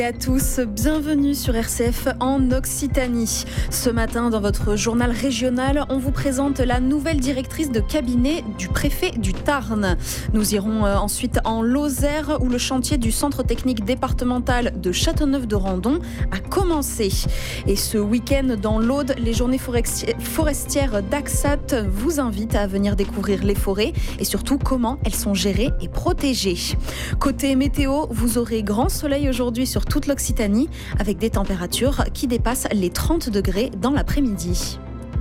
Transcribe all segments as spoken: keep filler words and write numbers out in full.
Et à tous, bienvenue sur R C F en Occitanie. Ce matin, dans votre journal régional, on vous présente la nouvelle directrice de cabinet du préfet du Tarn. Nous irons ensuite en Lozère, où le chantier du centre technique départemental de Châteauneuf-de-Randon a commencé. Et ce week-end, dans l'Aude, les journées forestières d'Axat vous invitent à venir découvrir les forêts et surtout comment elles sont gérées et protégées. Côté météo, vous aurez grand soleil aujourd'hui sur toute l'Occitanie, avec des températures qui dépassent les trente degrés dans l'après-midi.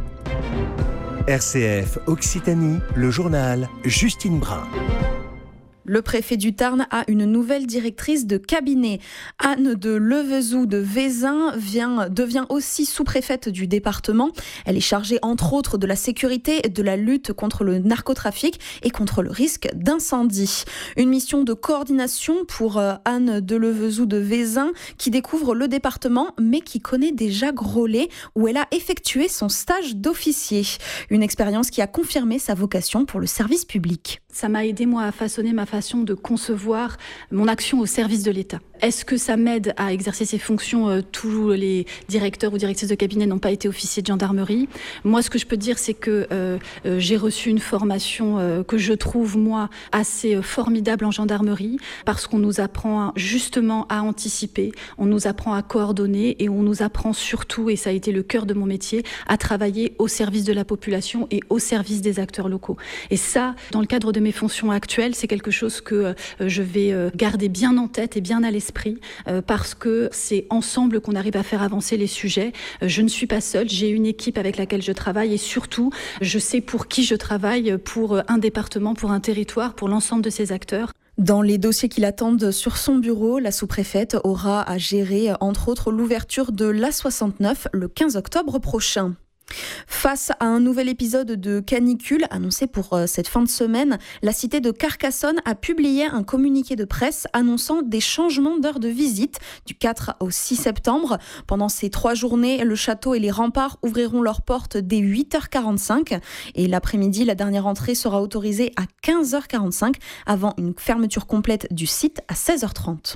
R C F Occitanie, le journal Justine Brun. Le préfet du Tarn a une nouvelle directrice de cabinet. Anne de Levezou de Vézin vient, devient aussi sous-préfète du département. Elle est chargée entre autres de la sécurité, de la lutte contre le narcotrafic et contre le risque d'incendie. Une mission de coordination pour Anne de Levezou de Vézin qui découvre le département mais qui connaît déjà Groslay où elle a effectué son stage d'officier. Une expérience qui a confirmé sa vocation pour le service public. Ça m'a aidé moi à façonner ma façon de concevoir mon action au service de l'État. Est-ce que ça m'aide à exercer ces fonctions ? euh, Tous les directeurs ou directrices de cabinet n'ont pas été officiers de gendarmerie. Moi, ce que je peux dire, c'est que euh, euh, j'ai reçu une formation euh, que je trouve, moi, assez euh, formidable en gendarmerie, parce qu'on nous apprend justement à anticiper, on nous apprend à coordonner et on nous apprend surtout, et ça a été le cœur de mon métier, à travailler au service de la population et au service des acteurs locaux. Et ça, dans le cadre de mes fonctions actuelles, c'est quelque chose que euh, je vais euh, garder bien en tête et bien à l'esprit. Euh, parce que c'est ensemble qu'on arrive à faire avancer les sujets. Euh, je ne suis pas seule, j'ai une équipe avec laquelle je travaille et surtout, je sais pour qui je travaille, pour un département, pour un territoire, pour l'ensemble de ces acteurs. Dans les dossiers qui l'attendent sur son bureau, la sous-préfète aura à gérer, entre autres, l'ouverture de l'A soixante-neuf le quinze octobre prochain. Face à un nouvel épisode de canicule annoncé pour cette fin de semaine, la cité de Carcassonne a publié un communiqué de presse annonçant des changements d'heure de visite du quatre au six septembre. Pendant ces trois journées, le château et les remparts ouvriront leurs portes dès huit heures quarante-cinq et l'après-midi, la dernière entrée sera autorisée à quinze heures quarante-cinq avant une fermeture complète du site à seize heures trente.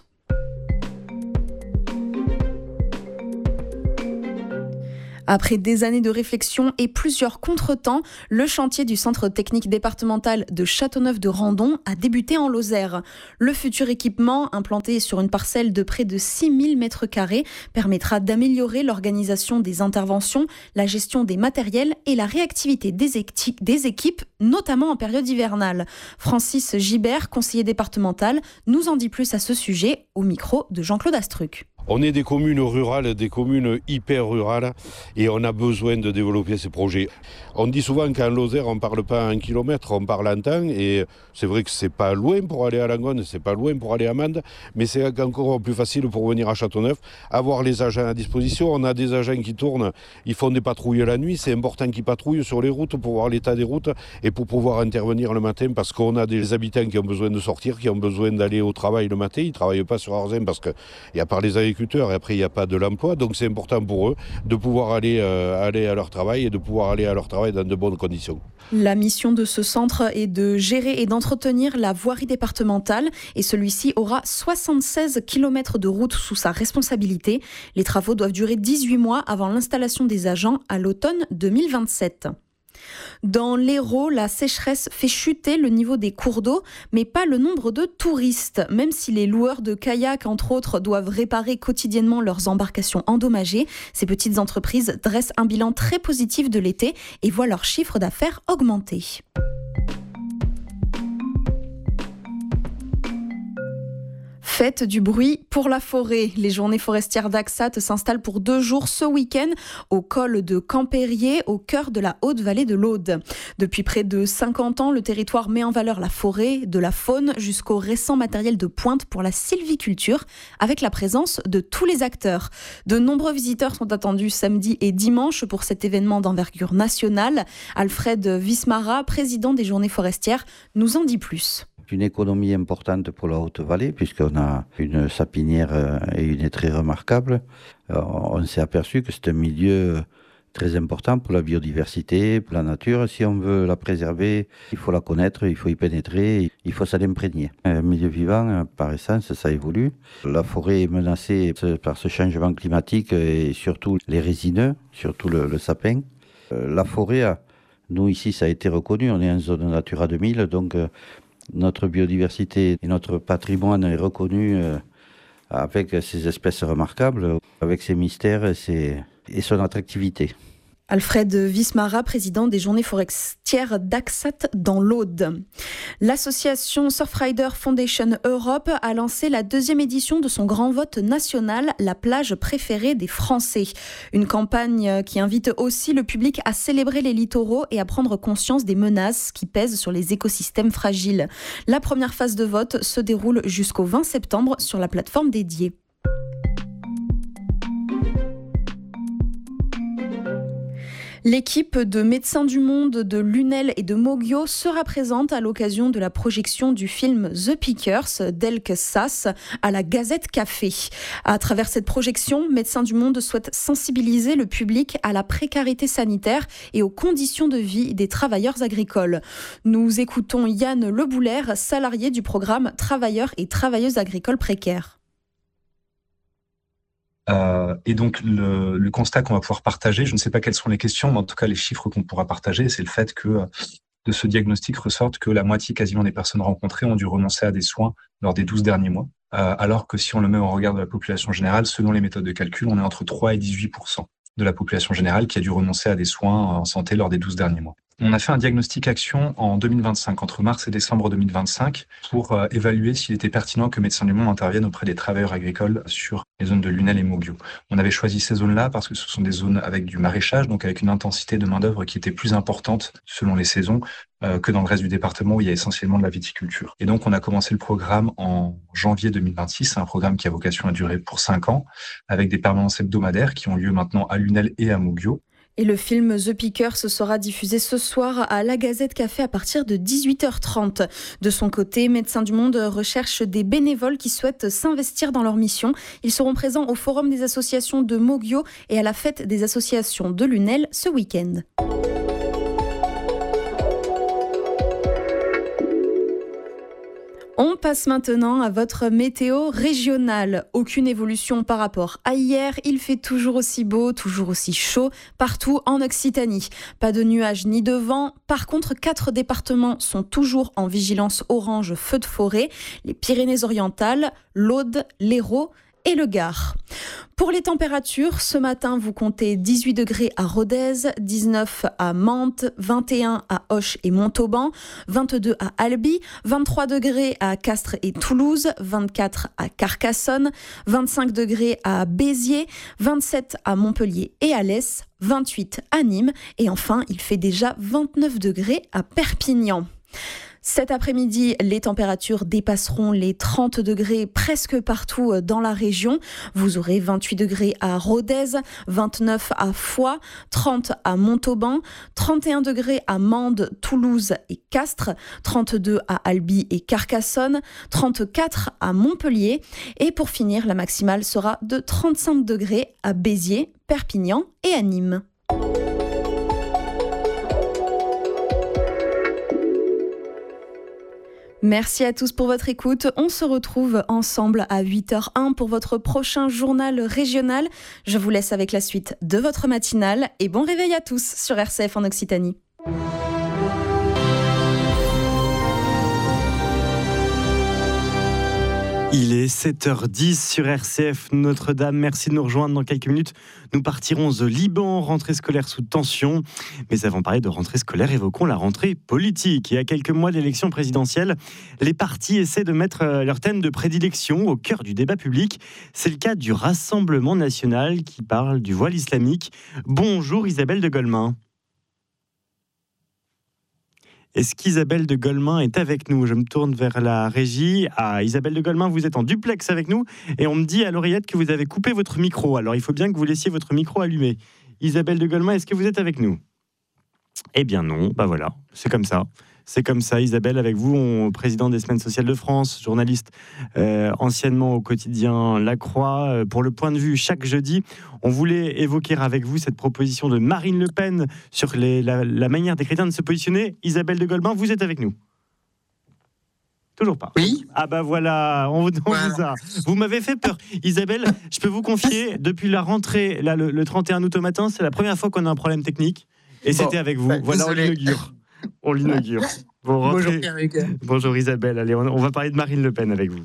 Après des années de réflexion et plusieurs contretemps, le chantier du centre technique départemental de Châteauneuf-de-Randon a débuté en Lozère. Le futur équipement, implanté sur une parcelle de près de six mille mètres carrés, permettra d'améliorer l'organisation des interventions, la gestion des matériels et la réactivité des équipes, des équipes, notamment en période hivernale. Francis Gibert, conseiller départemental, nous en dit plus à ce sujet au micro de Jean-Claude Astruc. On est des communes rurales, des communes hyper rurales et on a besoin de développer ces projets. On dit souvent qu'en Lozère, on ne parle pas un kilomètre, on parle en temps et c'est vrai que c'est pas loin pour aller à Langonne, c'est pas loin pour aller à Mende, mais c'est encore plus facile pour venir à Châteauneuf, avoir les agents à disposition. On a des agents qui tournent, ils font des patrouilles la nuit, c'est important qu'ils patrouillent sur les routes pour voir l'état des routes et pour pouvoir intervenir le matin parce qu'on a des habitants qui ont besoin de sortir, qui ont besoin d'aller au travail le matin, ils ne travaillent pas sur Arzin parce qu'il y a par les agriculteurs et après il n'y a pas de l'emploi, donc c'est important pour eux de pouvoir aller, euh, aller à leur travail et de pouvoir aller à leur travail dans de bonnes conditions. La mission de ce centre est de gérer et d'entretenir la voirie départementale et celui-ci aura soixante-seize kilomètres de route sous sa responsabilité. Les travaux doivent durer dix-huit mois avant l'installation des agents à l'automne deux mille vingt-sept. Dans l'Hérault, la sécheresse fait chuter le niveau des cours d'eau, mais pas le nombre de touristes. Même si les loueurs de kayak, entre autres, doivent réparer quotidiennement leurs embarcations endommagées, ces petites entreprises dressent un bilan très positif de l'été et voient leur chiffre d'affaires augmenter. Fête du bruit pour la forêt. Les journées forestières d'Axat s'installent pour deux jours ce week-end au col de Campérier, au cœur de la Haute-Vallée de l'Aude. Depuis près de cinquante ans, le territoire met en valeur la forêt, de la faune jusqu'au récent matériel de pointe pour la sylviculture, avec la présence de tous les acteurs. De nombreux visiteurs sont attendus samedi et dimanche pour cet événement d'envergure nationale. Alfred Wismara, président des journées forestières, nous en dit plus. Une économie importante pour la Haute-Vallée, puisqu'on a une sapinière et une très remarquable. On s'est aperçu que c'est un milieu très important pour la biodiversité, pour la nature. Si on veut la préserver, il faut la connaître, il faut y pénétrer, il faut s'en imprégner. Un milieu vivant, par essence, ça évolue. La forêt est menacée par ce changement climatique et surtout les résineux, surtout le, le sapin. La forêt, nous ici, ça a été reconnu, on est en zone Natura deux mille, donc euh, notre biodiversité et notre patrimoine est reconnu euh, avec ces espèces remarquables, avec ses mystères et, ses, et son attractivité. Alfred Wismara, président des Journées forestières d'Axat dans l'Aude. L'association Surfrider Foundation Europe a lancé la deuxième édition de son grand vote national, la plage préférée des Français. Une campagne qui invite aussi le public à célébrer les littoraux et à prendre conscience des menaces qui pèsent sur les écosystèmes fragiles. La première phase de vote se déroule jusqu'au vingt septembre sur la plateforme dédiée. L'équipe de Médecins du Monde de Lunel et de Moggio sera présente à l'occasion de la projection du film The Pickers d'Elke Sass à la Gazette Café. À travers cette projection, Médecins du Monde souhaite sensibiliser le public à la précarité sanitaire et aux conditions de vie des travailleurs agricoles. Nous écoutons Yann Leboulaire, salarié du programme Travailleurs et Travailleuses agricoles précaires. Euh, et donc le, le constat qu'on va pouvoir partager, je ne sais pas quelles sont les questions, mais en tout cas les chiffres qu'on pourra partager, c'est le fait que euh, de ce diagnostic ressorte que la moitié quasiment des personnes rencontrées ont dû renoncer à des soins lors des douze derniers mois, euh, alors que si on le met en regard de la population générale, selon les méthodes de calcul, on est entre trois et dix-huit pour cent de la population générale qui a dû renoncer à des soins en santé lors des douze derniers mois. On a fait un diagnostic action en deux mille vingt-cinq, entre mars et décembre deux mille vingt-cinq, pour euh, évaluer s'il était pertinent que Médecins du Monde interviennent auprès des travailleurs agricoles sur les zones de Lunel et Moggio. On avait choisi ces zones-là parce que ce sont des zones avec du maraîchage, donc avec une intensité de main-d'œuvre qui était plus importante selon les saisons euh, que dans le reste du département où il y a essentiellement de la viticulture. Et donc on a commencé le programme en janvier deux mille vingt-six, c'est un programme qui a vocation à durer pour cinq ans, avec des permanences hebdomadaires qui ont lieu maintenant à Lunel et à Moggio. Et le film The Pickers sera diffusé ce soir à la Gazette Café à partir de dix-huit heures trente. De son côté, Médecins du Monde recherche des bénévoles qui souhaitent s'investir dans leur mission. Ils seront présents au Forum des associations de Moggio et à la Fête des associations de Lunel ce week-end. On passe maintenant à votre météo régionale. Aucune évolution par rapport à hier. Il fait toujours aussi beau, toujours aussi chaud partout en Occitanie. Pas de nuages ni de vent. Par contre, quatre départements sont toujours en vigilance orange feu de forêt. Les Pyrénées-Orientales, l'Aude, l'Hérault et le Gard. Pour les températures, ce matin, vous comptez dix-huit degrés à Rodez, dix-neuf à Mantes, vingt et un à Auch et Montauban, vingt-deux à Albi, vingt-trois degrés à Castres et Toulouse, vingt-quatre à Carcassonne, vingt-cinq degrés à Béziers, vingt-sept à Montpellier et Alès, vingt-huit à Nîmes et enfin, il fait déjà vingt-neuf degrés à Perpignan. Cet après-midi, les températures dépasseront les trente degrés presque partout dans la région. Vous aurez vingt-huit degrés à Rodez, vingt-neuf à Foix, trente à Montauban, trente et un degrés à Mende, Toulouse et Castres, trente-deux à Albi et Carcassonne, trente-quatre à Montpellier. Et pour finir, la maximale sera de trente-cinq degrés à Béziers, Perpignan et à Nîmes. Merci à tous pour votre écoute. On se retrouve ensemble à huit heures un pour votre prochain journal régional. Je vous laisse avec la suite de votre matinale et bon réveil à tous sur R C F en Occitanie. Il est sept heures dix sur R C F Notre-Dame. Merci de nous rejoindre. Dans quelques minutes, nous partirons au Liban, rentrée scolaire sous tension. Mais avant de parler de rentrée scolaire, évoquons la rentrée politique. Et à quelques mois de l'élection présidentielle, les partis essaient de mettre leur thème de prédilection au cœur du débat public. C'est le cas du Rassemblement national qui parle du voile islamique. Bonjour Isabelle de Golemin. Est-ce qu'Isabelle de Golemin est avec nous ? Je me tourne vers la régie. Ah, Isabelle de Golemin, vous êtes en duplex avec nous et on me dit à l'oreillette que vous avez coupé votre micro. Alors, il faut bien que vous laissiez votre micro allumé. Isabelle de Golemin, est-ce que vous êtes avec nous ? Eh bien non, bah voilà, c'est comme ça. C'est comme ça, Isabelle, avec vous, on, président des Semaines sociales de France, journaliste euh, anciennement au quotidien La Croix. Euh, pour le point de vue, chaque jeudi, on voulait évoquer avec vous cette proposition de Marine Le Pen sur les, la, la manière des chrétiens de se positionner. Isabelle de Goldman, vous êtes avec nous. Toujours pas. Oui. Ah bah voilà, on, on voilà. vous a. Vous m'avez fait peur. Isabelle, je peux vous confier, depuis la rentrée, là, le, le trente et un août au matin, c'est la première fois qu'on a un problème technique. Et bon, c'était avec vous. Bah, voilà, désolé. on l'inaugure. On l'inaugure. Bon, Bonjour Pierre-Hugues. Bonjour Isabelle. Allez, on, on va parler de Marine Le Pen avec vous.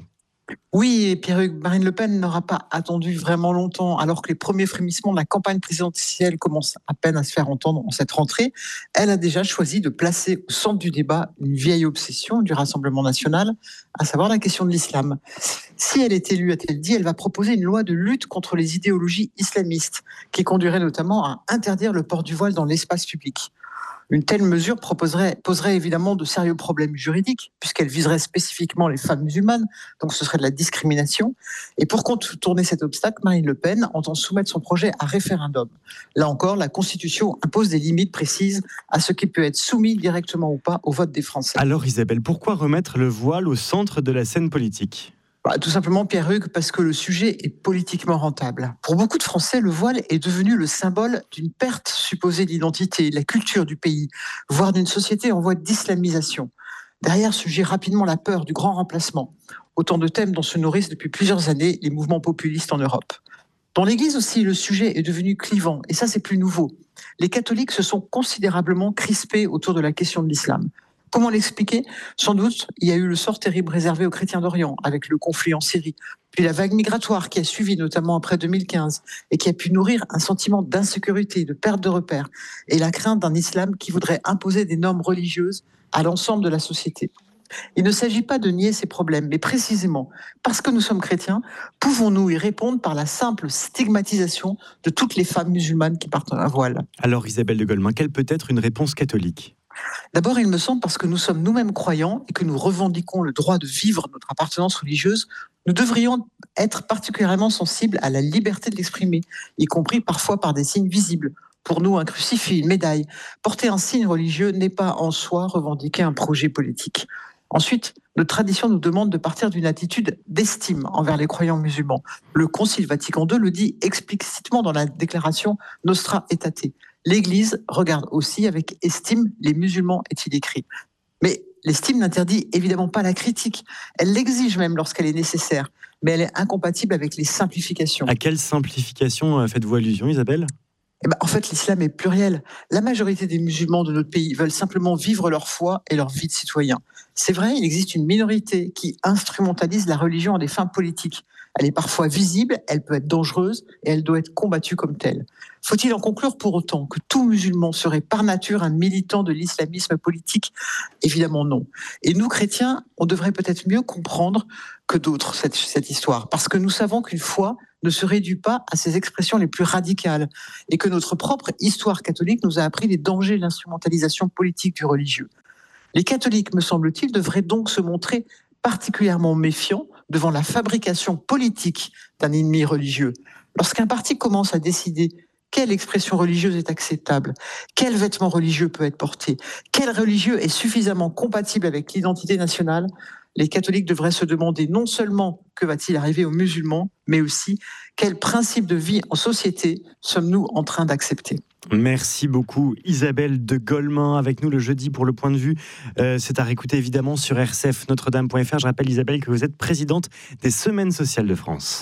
Oui, Pierre-Hugues, Marine Le Pen n'aura pas attendu vraiment longtemps, alors que les premiers frémissements de la campagne présidentielle commencent à peine à se faire entendre en cette rentrée. Elle a déjà choisi de placer au centre du débat une vieille obsession du Rassemblement national, à savoir la question de l'islam. Si elle est élue, a-t-elle dit, elle va proposer une loi de lutte contre les idéologies islamistes, qui conduirait notamment à interdire le port du voile dans l'espace public. Une telle mesure proposerait, poserait évidemment de sérieux problèmes juridiques, puisqu'elle viserait spécifiquement les femmes musulmanes, donc ce serait de la discrimination. Et pour contourner cet obstacle, Marine Le Pen entend soumettre son projet à référendum. Là encore, la Constitution impose des limites précises à ce qui peut être soumis directement ou pas au vote des Français. Alors Isabelle, pourquoi remettre le voile au centre de la scène politique ? Bah, tout simplement, Pierre-Hugues, parce que le sujet est politiquement rentable. Pour beaucoup de Français, le voile est devenu le symbole d'une perte supposée d'identité, de la culture du pays, voire d'une société en voie d'islamisation. Derrière surgit rapidement la peur du grand remplacement. Autant de thèmes dont se nourrissent depuis plusieurs années les mouvements populistes en Europe. Dans l'Église aussi, le sujet est devenu clivant, et ça c'est plus nouveau. Les catholiques se sont considérablement crispés autour de la question de l'islam. Comment l'expliquer ? Sans doute, il y a eu le sort terrible réservé aux chrétiens d'Orient, avec le conflit en Syrie, puis la vague migratoire qui a suivi, notamment après deux mille quinze, et qui a pu nourrir un sentiment d'insécurité, de perte de repères, et la crainte d'un islam qui voudrait imposer des normes religieuses à l'ensemble de la société. Il ne s'agit pas de nier ces problèmes, mais précisément, parce que nous sommes chrétiens, pouvons-nous y répondre par la simple stigmatisation de toutes les femmes musulmanes qui portent un voile ? Alors Isabelle de Goldman, quelle peut être une réponse catholique ? D'abord, il me semble, parce que nous sommes nous-mêmes croyants et que nous revendiquons le droit de vivre notre appartenance religieuse, nous devrions être particulièrement sensibles à la liberté de l'exprimer, y compris parfois par des signes visibles. Pour nous, un crucifix, une médaille, porter un signe religieux n'est pas en soi revendiquer un projet politique. Ensuite, notre tradition nous demande de partir d'une attitude d'estime envers les croyants musulmans. Le Concile Vatican deux le dit explicitement dans la déclaration Nostra Aetate. L'Église regarde aussi avec estime les musulmans, est-il écrit. Mais l'estime n'interdit évidemment pas la critique. Elle l'exige même lorsqu'elle est nécessaire, mais elle est incompatible avec les simplifications. À quelle simplification faites-vous allusion, Isabelle ? Eh ben, en fait, l'islam est pluriel. La majorité des musulmans de notre pays veulent simplement vivre leur foi et leur vie de citoyen. C'est vrai, il existe une minorité qui instrumentalise la religion à des fins politiques. Elle est parfois visible, elle peut être dangereuse et elle doit être combattue comme telle. Faut-il en conclure pour autant que tout musulman serait par nature un militant de l'islamisme politique ? Évidemment non. Et nous, chrétiens, on devrait peut-être mieux comprendre que d'autres cette, cette histoire, parce que nous savons qu'une foi ne se réduit pas à ses expressions les plus radicales et que notre propre histoire catholique nous a appris les dangers de l'instrumentalisation politique du religieux. Les catholiques, me semble-t-il, devraient donc se montrer particulièrement méfiants devant la fabrication politique d'un ennemi religieux. Lorsqu'un parti commence à décider quelle expression religieuse est acceptable, quel vêtement religieux peut être porté, quel religieux est suffisamment compatible avec l'identité nationale, les catholiques devraient se demander non seulement que va-t-il arriver aux musulmans, mais aussi quel principe de vie en société sommes-nous en train d'accepter. Merci beaucoup Isabelle de Goldman avec nous le jeudi pour le point de vue. Euh, c'est à réécouter évidemment sur r c f notre dame point f r. Je rappelle Isabelle que vous êtes présidente des Semaines sociales de France.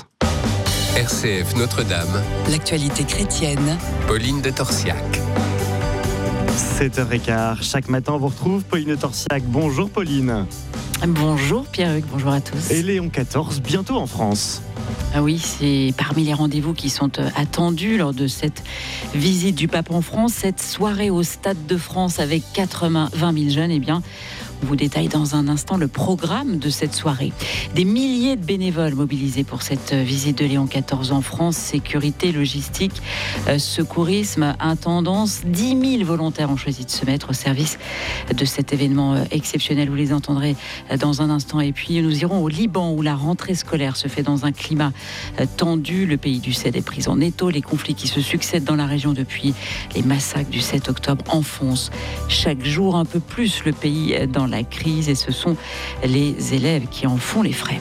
R C F Notre-Dame. L'actualité chrétienne. Pauline de Torsiac. sept heures quinze, chaque matin on vous retrouve Pauline de Torsiac. Bonjour Pauline. Bonjour Pierre-Hugues, bonjour à tous. Et Léon quatorze, bientôt en France. Ah oui, c'est parmi les rendez-vous qui sont attendus lors de cette visite du pape en France, cette soirée au Stade de France avec quatre-vingt mille jeunes. Eh bien, On vous détaille dans un instant le programme de cette soirée. Des milliers de bénévoles mobilisés pour cette visite de Léon quatorze en France. Sécurité, logistique, euh, secourisme, intendance. dix mille volontaires ont choisi de se mettre au service de cet événement euh, exceptionnel. Vous les entendrez euh, dans un instant. Et puis nous irons au Liban où la rentrée scolaire se fait dans un climat euh, tendu. Le pays du Cèdre est pris en étau. Les conflits qui se succèdent dans la région depuis les massacres du sept octobre enfoncent chaque jour un peu plus le pays dans la crise. Et ce sont les élèves qui en font les frais.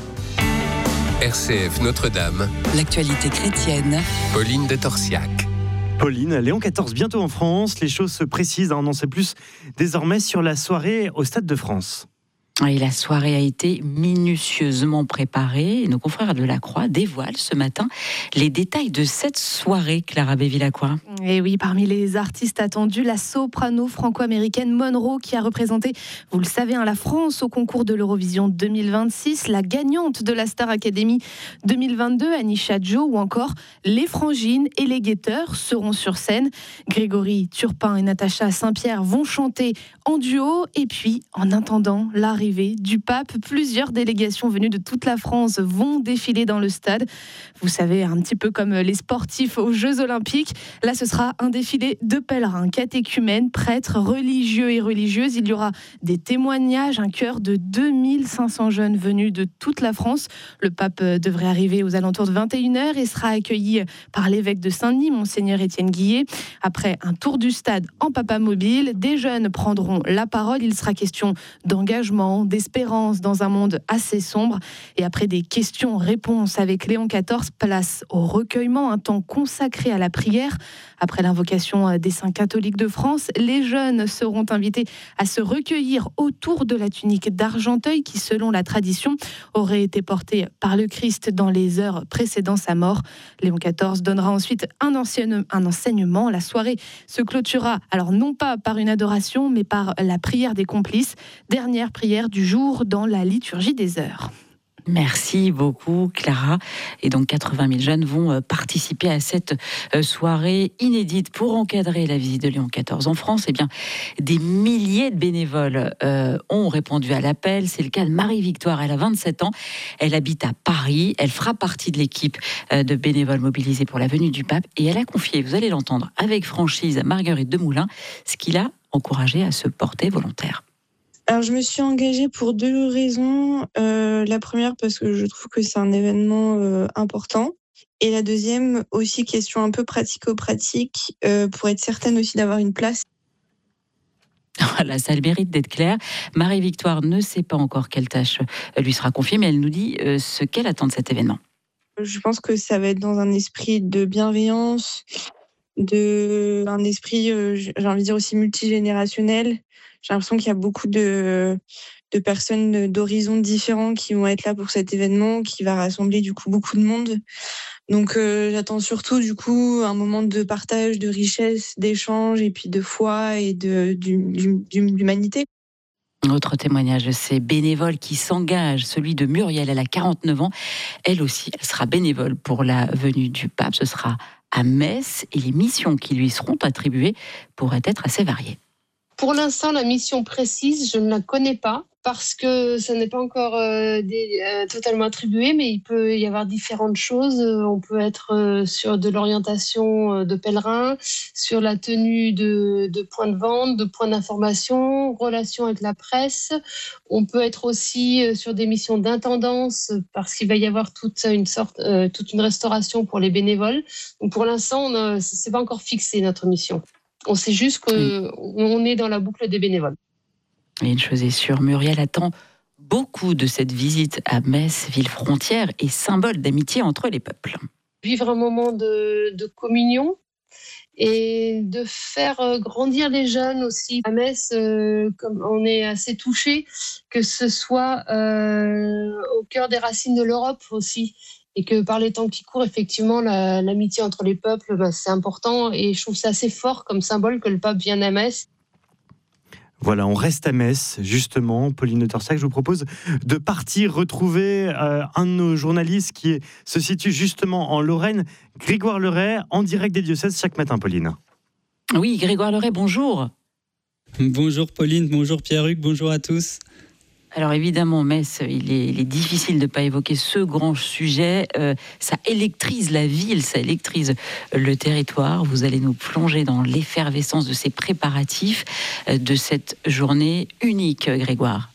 R C F Notre-Dame, l'actualité chrétienne, Pauline de Torsiac. Pauline, Léon quatorze bientôt en France. Les choses se précisent, on en sait plus désormais sur la soirée au Stade de France. Et la soirée a été minutieusement préparée. Nos confrères de la Croix dévoilent ce matin les détails de cette soirée, Clara Bévilacqua. Et oui, parmi les artistes attendus, la soprano franco-américaine Monroe, qui a représenté, vous le savez, hein, la France au concours de l'Eurovision deux mille vingt-six, la gagnante de la Star Academy deux mille vingt-deux, Anisha Joe, ou encore les Frangines et les Guetteurs seront sur scène. Grégory Turpin et Natacha Saint-Pierre vont chanter en duo. Et puis, en attendant l'arrivée du pape, plusieurs délégations venues de toute la France vont défiler dans le stade. Vous savez, un petit peu comme les sportifs aux Jeux Olympiques. Là, ce sera un défilé de pèlerins, catéchumènes, prêtres, religieux et religieuses. Il y aura des témoignages, un chœur de deux mille cinq cents jeunes venus de toute la France. Le pape devrait arriver aux alentours de vingt et une heures et sera accueilli par l'évêque de Saint-Denis, Monseigneur Étienne Guillet. Après un tour du stade en papamobile, des jeunes prendront la parole. Il sera question d'engagement, d'espérance dans un monde assez sombre. Et après des questions-réponses avec Léon quatorze, place au recueillement, un temps consacré à la prière. Après l'invocation des saints catholiques de France, les jeunes seront invités à se recueillir autour de la tunique d'Argenteuil qui, selon la tradition, aurait été portée par le Christ dans les heures précédant sa mort. Léon quatorze donnera ensuite un, ancien, un enseignement. La soirée se clôturera, alors non pas par une adoration, mais par la prière des complices, dernière prière du jour dans la liturgie des heures. Merci beaucoup, Clara. Et donc, quatre-vingt mille jeunes vont participer à cette soirée inédite pour encadrer la visite de Léon quatorze en France. Eh bien, des milliers de bénévoles euh, ont répondu à l'appel. C'est le cas de Marie-Victoire. Elle a vingt-sept ans. Elle habite à Paris. Elle fera partie de l'équipe de bénévoles mobilisés pour la venue du pape. Et elle a confié, vous allez l'entendre, avec franchise à Marguerite Demoulin, ce qui l'a encouragée à se porter volontaire. Alors, je me suis engagée pour deux raisons. Euh, la première, parce que je trouve que c'est un événement euh, important. Et la deuxième, aussi question un peu pratico-pratique, euh, pour être certaine aussi d'avoir une place. Voilà, ça a le mérite d'être clair. Marie-Victoire ne sait pas encore quelle tâche lui sera confiée, mais elle nous dit euh, ce qu'elle attend de cet événement. Je pense que ça va être dans un esprit de bienveillance, de, un esprit, euh, j'ai envie de dire aussi multigénérationnel. J'ai l'impression qu'il y a beaucoup de, de personnes d'horizons différents qui vont être là pour cet événement, qui va rassembler du coup beaucoup de monde. Donc euh, j'attends surtout du coup un moment de partage, de richesse, d'échange et puis de foi et de, d'humanité. Autre témoignage de ces bénévoles qui s'engagent, celui de Muriel, elle a quarante-neuf ans. Elle aussi, elle sera bénévole pour la venue du pape. Ce sera à Metz et les missions qui lui seront attribuées pourraient être assez variées. Pour l'instant, la mission précise, je ne la connais pas parce que ça n'est pas encore euh, des, euh, totalement attribué, mais il peut y avoir différentes choses. On peut être euh, sur de l'orientation de pèlerins, sur la tenue de, de points de vente, de points d'information, relations avec la presse. On peut être aussi euh, sur des missions d'intendance parce qu'il va y avoir toute une sorte, euh, toute une restauration pour les bénévoles. Donc pour l'instant, on, c'est pas encore fixé notre mission. On sait juste qu'on est dans la boucle des bénévoles. Et une chose est sûre, Muriel attend beaucoup de cette visite à Metz, ville frontière et symbole d'amitié entre les peuples. Vivre un moment de, de communion et de faire grandir les jeunes aussi. À Metz, euh, comme on est assez touchés, que ce soit euh, au cœur des racines de l'Europe aussi. Et que par les temps qui courent, effectivement, la, l'amitié entre les peuples, bah, c'est important. Et je trouve ça assez fort comme symbole que le pape vienne à Metz. Voilà, on reste à Metz, justement. Pauline de Torsiac, je vous propose de partir retrouver euh, un de nos journalistes qui est, se situe justement en Lorraine, Grégoire Leray, en direct des diocèses chaque matin, Pauline. Oui, Grégoire Leray, bonjour. Bonjour Pauline, bonjour Pierre-Hugues, bonjour à tous. Alors évidemment, Metz, il est, il est difficile de ne pas évoquer ce grand sujet. Euh, ça électrise la ville, ça électrise le territoire. Vous allez nous plonger dans l'effervescence de ces préparatifs, euh, de cette journée unique, Grégoire.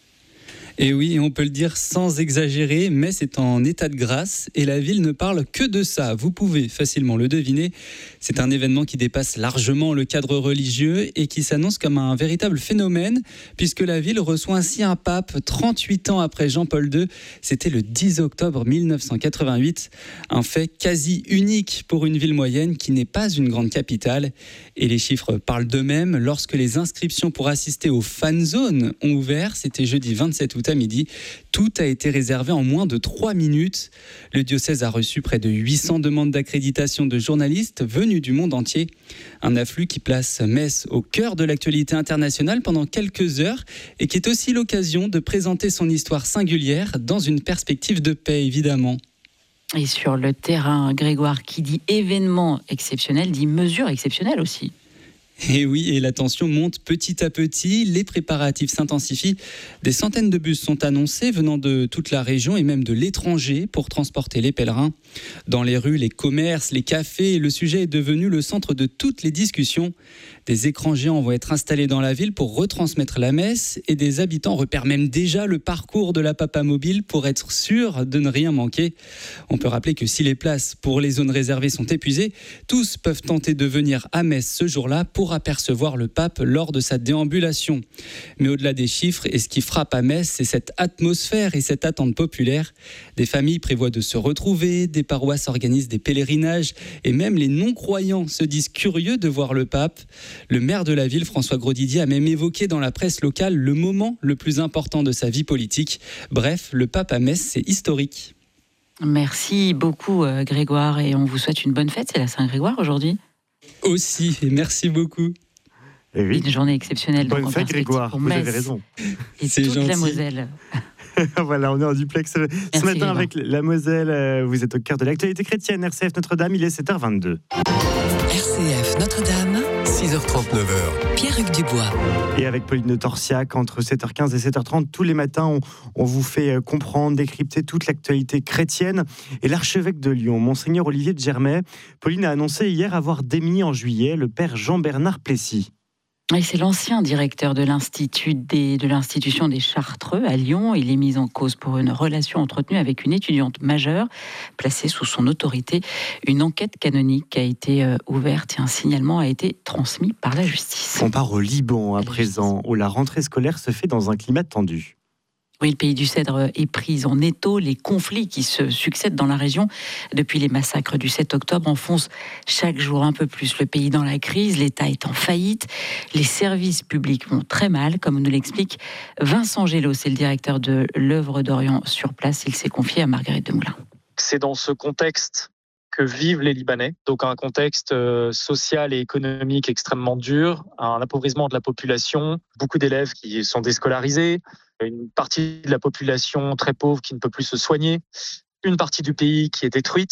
Et oui, on peut le dire sans exagérer, Metz est en état de grâce et la ville ne parle que de ça. Vous pouvez facilement le deviner. C'est un événement qui dépasse largement le cadre religieux et qui s'annonce comme un véritable phénomène puisque la ville reçoit ainsi un pape trente-huit ans après Jean-Paul deux. C'était le dix octobre mille neuf cent quatre-vingt-huit. Un fait quasi unique pour une ville moyenne qui n'est pas une grande capitale. Et les chiffres parlent d'eux-mêmes. Lorsque les inscriptions pour assister aux fan zones ont ouvert, c'était jeudi vingt-sept août à midi, tout a été réservé en moins de trois minutes. Le diocèse a reçu près de huit cents demandes d'accréditation de journalistes venus du monde entier. Un afflux qui place Metz au cœur de l'actualité internationale pendant quelques heures et qui est aussi l'occasion de présenter son histoire singulière dans une perspective de paix, évidemment. Et sur le terrain, Grégoire, qui dit événement exceptionnel, dit mesure exceptionnelle aussi. Et oui, et la tension monte petit à petit, les préparatifs s'intensifient. Des centaines de bus sont annoncés venant de toute la région et même de l'étranger pour transporter les pèlerins. Dans les rues, les commerces, les cafés, le sujet est devenu le centre de toutes les discussions. Des écrans géants vont être installés dans la ville pour retransmettre la messe et des habitants repèrent même déjà le parcours de la Papa Mobile pour être sûr de ne rien manquer. On peut rappeler que si les places pour les zones réservées sont épuisées, tous peuvent tenter de venir à Metz ce jour-là pour apercevoir le pape lors de sa déambulation. Mais au-delà des chiffres, et ce qui frappe à Metz, c'est cette atmosphère et cette attente populaire. Des familles prévoient de se retrouver, des paroisses organisent des pèlerinages et même les non-croyants se disent curieux de voir le pape. Le maire de la ville, François Grosdidier, a même évoqué dans la presse locale le moment le plus important de sa vie politique. Bref, le pape à Metz, c'est historique. Merci beaucoup Grégoire et on vous souhaite une bonne fête. C'est la Saint-Grégoire aujourd'hui. Aussi, et merci beaucoup. Et oui. Une journée exceptionnelle. Bonne fête Grégoire, vous avez raison. Et c'est toute gentil. La Moselle. Voilà, on est en duplex Merci ce matin Grégoire. Avec la Moselle. Vous êtes au cœur de l'actualité chrétienne. R C F Notre-Dame, il est sept heures vingt-deux. R C F Notre-Dame, six heures trente-neuf. Pierre-Hugues Dubois. Et avec Pauline de Torsiac, entre sept heures quinze et sept heures trente, tous les matins, on, on vous fait comprendre, décrypter toute l'actualité chrétienne. Et l'archevêque de Lyon, Monseigneur Olivier de Germay, Pauline a annoncé hier avoir démis en juillet le père Jean-Bernard Plessis. Et c'est l'ancien directeur de, l'Institut des, de l'institution des Chartreux à Lyon. Il est mis en cause pour une relation entretenue avec une étudiante majeure placée sous son autorité. Une enquête canonique a été euh, ouverte et un signalement a été transmis par la justice. On part au Liban à présent, où la rentrée scolaire se fait dans un climat tendu. Oui, le pays du Cèdre est pris en étau. Les conflits qui se succèdent dans la région depuis les massacres du sept octobre enfoncent chaque jour un peu plus le pays dans la crise. L'État est en faillite. Les services publics vont très mal, comme nous l'explique Vincent Gélo. C'est le directeur de l'œuvre d'Orient sur place. Il s'est confié à Marguerite Demoulin. C'est dans ce contexte que vivent les Libanais. Donc un contexte social et économique extrêmement dur, un appauvrissement de la population, beaucoup d'élèves qui sont déscolarisés, une partie de la population très pauvre qui ne peut plus se soigner, une partie du pays qui est détruite.